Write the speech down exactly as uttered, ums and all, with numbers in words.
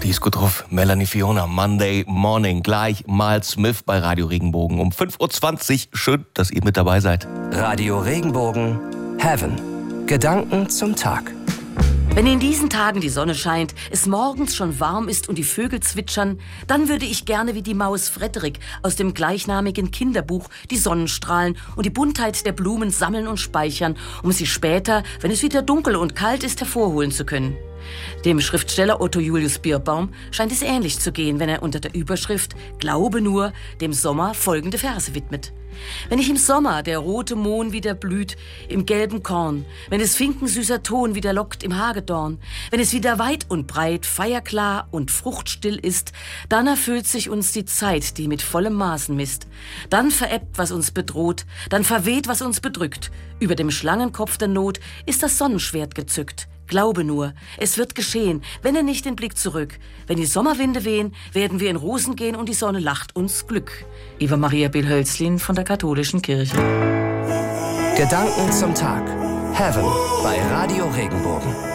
die ist gut drauf. Melanie Fiona, Monday Morning. Gleich Mal Smith bei Radio Regenbogen um fünf Uhr zwanzig. Schön, dass ihr mit dabei seid. Radio Regenbogen, Heaven. Gedanken zum Tag. Wenn in diesen Tagen die Sonne scheint, es morgens schon warm ist und die Vögel zwitschern, dann würde ich gerne wie die Maus Frederik aus dem gleichnamigen Kinderbuch die Sonnenstrahlen und die Buntheit der Blumen sammeln und speichern, um sie später, wenn es wieder dunkel und kalt ist, hervorholen zu können. Dem Schriftsteller Otto Julius Bierbaum scheint es ähnlich zu gehen, wenn er unter der Überschrift »Glaube nur« dem Sommer folgende Verse widmet. Wenn ich im Sommer der rote Mohn wieder blüht im gelben Korn, wenn es finkensüßer Ton wieder lockt im Hagedorn, wenn es wieder weit und breit, feierklar und fruchtstill ist, dann erfüllt sich uns die Zeit, die mit vollem Maßen misst. Dann verebbt, was uns bedroht, dann verweht, was uns bedrückt. Über dem Schlangenkopf der Not ist das Sonnenschwert gezückt. Glaube nur, es wird geschehen, wende nicht den Blick zurück. Wenn die Sommerwinde wehen, werden wir in Rosen gehen und die Sonne lacht uns Glück. Eva Maria Bill-Hölzlin von der Katholischen Kirche. Gedanken zum Tag. Heaven bei Radio Regenbogen.